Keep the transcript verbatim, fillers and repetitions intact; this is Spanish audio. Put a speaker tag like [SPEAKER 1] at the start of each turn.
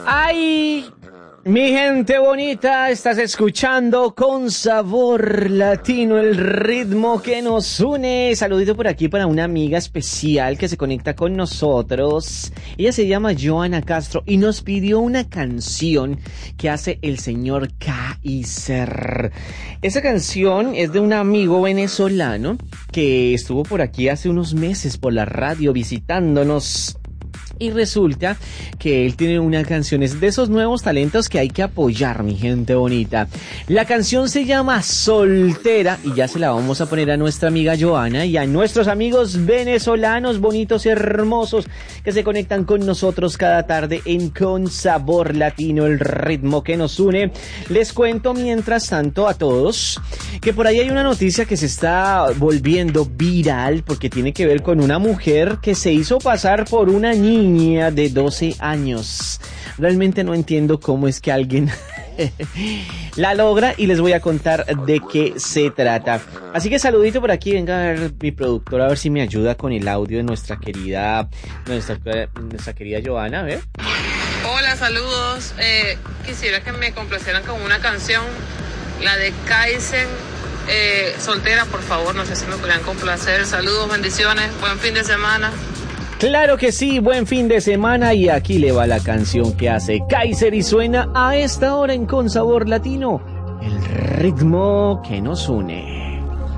[SPEAKER 1] ¡Ay! Mi gente bonita, estás escuchando Con Sabor Latino, el ritmo que nos une. Saludito por aquí para una amiga especial que se conecta con nosotros. Ella se llama Joana Castro y nos pidió una canción que hace el señor Kaiser. Esa canción es de un amigo venezolano que estuvo por aquí hace unos meses por la radio visitándonos. Y resulta que él tiene una canción, es de esos nuevos talentos que hay que apoyar, mi gente bonita. La canción se llama Soltera y ya se la vamos a poner a nuestra amiga Joana y a nuestros amigos venezolanos bonitos y hermosos que se conectan con nosotros cada tarde en Con Sabor Latino, el ritmo que nos une. Les cuento mientras tanto a todos que por ahí hay una noticia que se está volviendo viral porque tiene que ver con una mujer que se hizo pasar por una niña de doce años. Realmente no entiendo cómo es que alguien la logra y les voy a contar de qué se trata. Así que saludito por aquí, venga a ver mi productora a ver si me ayuda con el audio de nuestra querida nuestra, nuestra querida Joana, a ver.
[SPEAKER 2] Hola, saludos. Eh, quisiera que me complacieran con una canción, la de Kaiser, eh, Soltera, por favor, no sé si me podrían complacer. Saludos, bendiciones, buen fin de semana.
[SPEAKER 1] Claro que sí, buen fin de semana y aquí le va la canción que hace Kaiser y suena a esta hora en Con Sabor Latino, el ritmo que nos une.